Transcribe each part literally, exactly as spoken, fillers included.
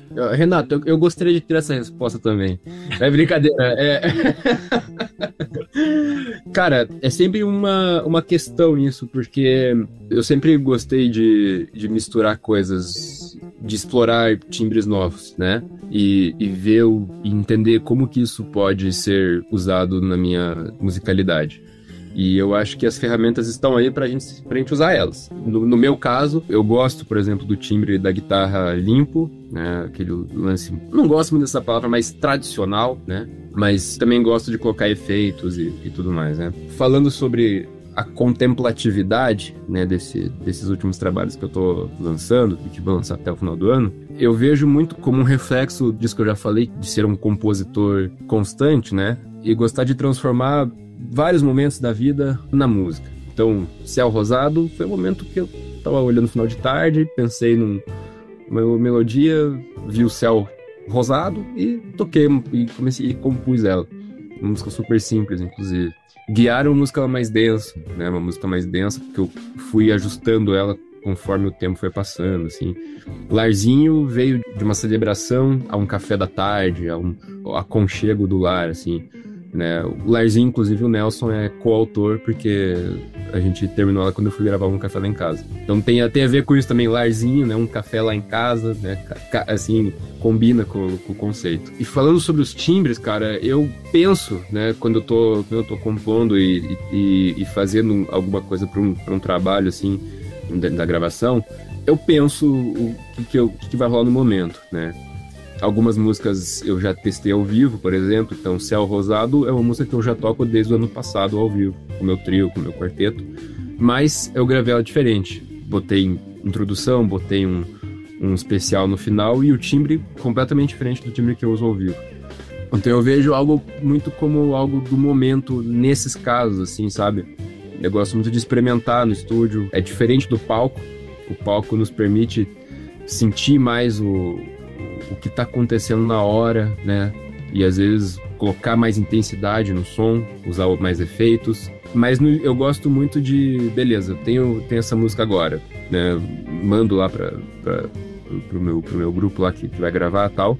Renato, eu, eu gostaria de ter essa resposta também. É brincadeira. É... Cara, é sempre uma, uma questão isso, porque eu sempre gostei de, de misturar coisas, de explorar timbres novos, né? E, e ver o, e entender como que isso pode ser usado na minha musicalidade. E eu acho que as ferramentas estão aí pra gente, pra gente usar elas. No, no meu caso, eu gosto, por exemplo, do timbre da guitarra limpo, né? Aquele lance... Não gosto muito dessa palavra, mas tradicional, né? Mas também gosto de colocar efeitos e, e tudo mais, né? Falando sobre a contemplatividade, né, desse, desses últimos trabalhos que eu tô lançando, e que vou lançar até o final do ano, eu vejo muito como um reflexo disso que eu já falei, de ser um compositor constante, né? E gostar de transformar vários momentos da vida na música. Então, Céu Rosado foi um momento que eu tava olhando no final de tarde, pensei numa melodia, vi o céu rosado e toquei e comecei e compus ela. Uma música super simples, inclusive. Guiar é uma música mais densa, né? Uma música mais densa, porque eu fui ajustando ela conforme o tempo foi passando, assim. Larzinho veio de uma celebração a um café da tarde, a um aconchego do lar, assim. Né? O Larzinho, inclusive, o Nelson é coautor, porque a gente terminou ela quando eu fui gravar um café lá em casa. Então tem, tem a ver com isso também, Larzinho, né? Um café lá em casa, né? Assim, combina com, com o conceito. E falando sobre os timbres, cara, eu penso, né? Quando eu tô, quando eu tô compondo e, e, e fazendo alguma coisa para um, pra um trabalho, assim, da, da gravação, eu penso o que, que, eu, o que, que vai rolar no momento, né? Algumas músicas eu já testei ao vivo, por exemplo. Então, Céu Rosado é uma música que eu já toco desde o ano passado ao vivo, com o meu trio, com o meu quarteto. Mas eu gravei ela diferente. Botei introdução, botei um, um especial no final e o timbre completamente diferente do timbre que eu uso ao vivo. Então eu vejo algo muito como algo do momento nesses casos, assim, sabe? Eu gosto muito de experimentar no estúdio. É diferente do palco. O palco nos permite sentir mais o... o que tá acontecendo na hora, né? E às vezes colocar mais intensidade no som, usar mais efeitos. Mas no, eu gosto muito de... Beleza, tenho, tenho essa música agora, né? Mando lá pra, pra, pro, meu, pro meu grupo lá que, que vai gravar e tal.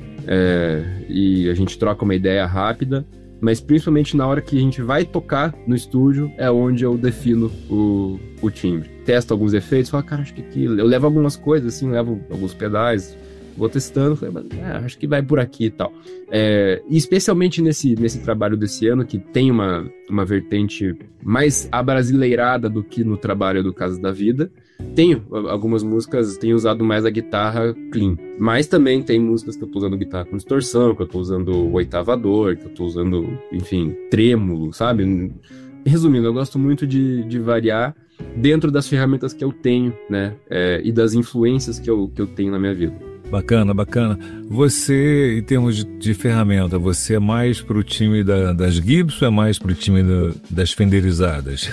É, e a gente troca uma ideia rápida. Mas principalmente na hora que a gente vai tocar no estúdio é onde eu defino o, o timbre. Testo alguns efeitos, falo, cara, acho que aqui... Eu levo algumas coisas, assim, levo alguns pedais... Vou testando, falei, ah, acho que vai por aqui e tal. É, e especialmente nesse, nesse trabalho desse ano, que tem uma, uma vertente mais abrasileirada do que no trabalho do Casa da Vida, tenho algumas músicas, tenho usado mais a guitarra clean. Mas também tem músicas que eu tô usando guitarra com distorção, que eu tô usando o oitavador, que eu tô usando, enfim, trêmulo, sabe? Resumindo, eu gosto muito de, de variar dentro das ferramentas que eu tenho, né? É, e das influências que eu, que eu tenho na minha vida. Bacana, bacana. Você, em termos de, de ferramenta, você é mais pro time da, das Gibson ou é mais pro time da, das Fenderizadas?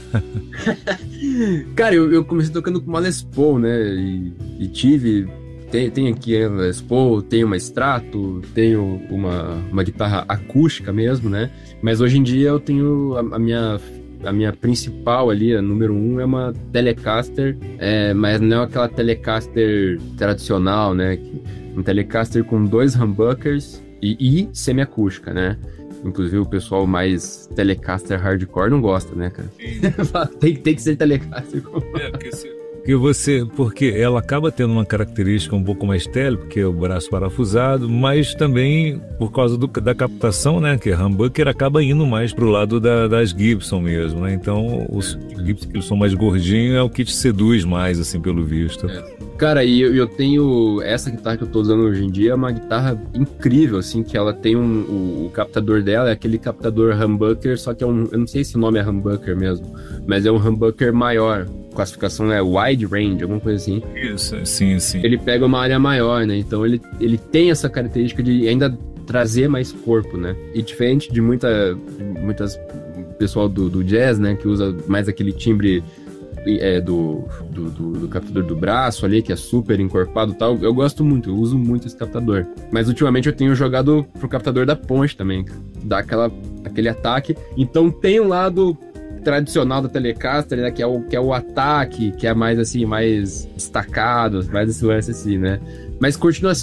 Cara, eu, eu comecei tocando com uma Les Paul, né? E, e tive... Tem, tem aqui a Les Paul, tenho uma Strato, tenho uma, uma guitarra acústica mesmo, né? Mas hoje em dia eu tenho a, a minha... A minha principal ali, a número um, é uma Telecaster, é, mas não é aquela Telecaster tradicional, né? Um Telecaster com dois humbuckers e, e semiacústica, né? Inclusive o pessoal mais Telecaster hardcore não gosta, né, cara? tem, tem que ser Telecaster. É, porque se... Que você, porque ela acaba tendo uma característica um pouco mais tele, porque é o braço parafusado, mas também por causa do, da captação, né, que é humbucker, acaba indo mais pro lado da, das Gibson mesmo, né? Então os Gibson que são mais gordinhos é o que te seduz mais, assim, pelo visto. É. Cara, e eu, eu tenho essa guitarra que eu tô usando hoje em dia, é uma guitarra incrível, assim, que ela tem um, o, o captador dela é aquele captador humbucker, só que é um, eu não sei se o nome é humbucker mesmo, mas é um humbucker maior. Classificação é wide range, alguma coisa assim. Isso, sim, sim. Ele pega uma área maior, né? Então ele, ele tem essa característica de ainda trazer mais corpo, né? E diferente de muita, de muitas pessoal do, do jazz, né? Que usa mais aquele timbre é, do, do, do, do captador do braço ali, que é super encorpado e tal. Eu gosto muito, eu uso muito esse captador. Mas ultimamente eu tenho jogado pro captador da ponte também, dá aquela, aquele ataque. Então tem um lado tradicional da Telecaster, né, que é o que é o ataque, que é mais assim, mais destacado, mais esse lance assim, né? Mas continua